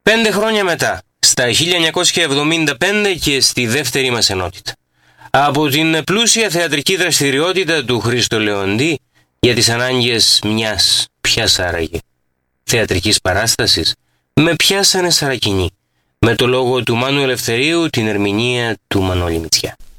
5 χρόνια μετά, στα 1975 και στη δεύτερη μας ενότητα. Από την πλούσια θεατρική δραστηριότητα του Χρήστο Λεοντή για τις ανάγκες μιας, ποιας άραγε, θεατρικής παράστασης, με πιάσανε σαρακινή, με το λόγο του Μάνου Ελευθερίου, την ερμηνεία του Μανώλη Μητσιά.